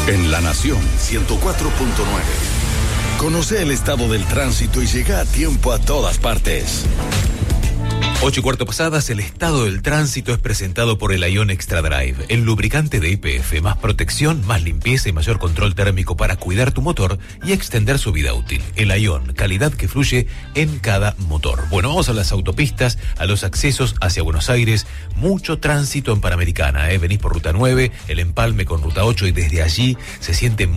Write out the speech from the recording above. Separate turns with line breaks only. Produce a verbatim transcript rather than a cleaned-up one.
En La Nación ciento cuatro punto nueve. Conoce el estado del tránsito y llega a tiempo a todas partes.
Ocho y cuarto pasadas, el estado del tránsito es presentado por el Ion Extra Drive, el lubricante de Y P F, más protección, más limpieza y mayor control térmico para cuidar tu motor y extender su vida útil. El Ion, calidad que fluye en cada motor. Bueno, vamos a las autopistas, a los accesos hacia Buenos Aires, mucho tránsito en Panamericana, ¿eh? Venís por Ruta nueve, el empalme con Ruta ocho y desde allí se siente